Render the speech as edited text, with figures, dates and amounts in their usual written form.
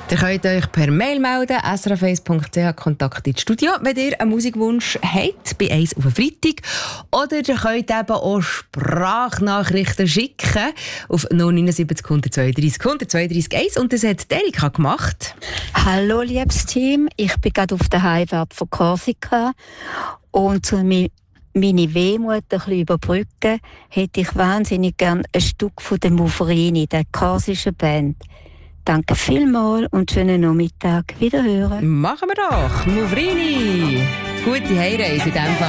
Ihr könnt euch per Mail melden, srf1.ch, Kontakt ins Studio, wenn ihr einen Musikwunsch habt, bei 1 auf den Freitag. Oder ihr könnt eben auch Sprachnachrichten schicken auf 079 132 132 1. Und das hat Erika gemacht. Hallo, liebes Team. Ich bin gerade auf der Heimfahrt von Korsika. Und zu meine Wehmut ein bisschen überbrücken, hätte ich wahnsinnig gern ein Stück von der Mufrini, der korsischen Band. Danke vielmals und schönen Nachmittag. Wiederhören. Machen wir doch. Mufrini. Gute Heimreise in diesem Fall.